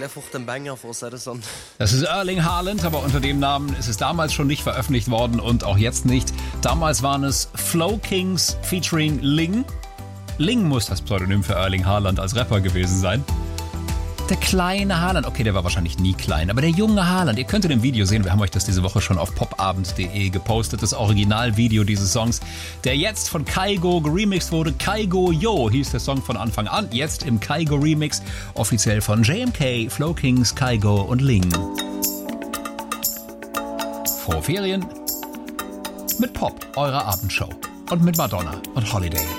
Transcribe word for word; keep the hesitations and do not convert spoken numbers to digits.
einfach den Banger von Citizen. Das ist Erling Haaland, aber unter dem Namen ist es damals schon nicht veröffentlicht worden und auch jetzt nicht. Damals waren es Flow Kings featuring Ling. Ling muss das Pseudonym für Erling Haaland als Rapper gewesen sein. Der kleine Haaland, okay, der war wahrscheinlich nie klein, aber der junge Haaland, ihr könnt in dem Video sehen, wir haben euch das diese Woche schon auf popabend punkt de gepostet, das Originalvideo dieses Songs, der jetzt von Kygo geremixed wurde. Kygo Yo hieß der Song von Anfang an, jetzt im Kygo Remix, offiziell von J M K, Flow Kings, Kygo und Ling. Frohe Ferien mit Pop, eurer Abendshow und mit Madonna und Holiday.